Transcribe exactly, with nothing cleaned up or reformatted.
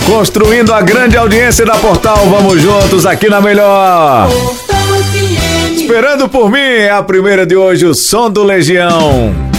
Construindo a grande audiência da Portal. Vamos juntos aqui na melhor. Esperando por mim, é a primeira de hoje, o som do Legião.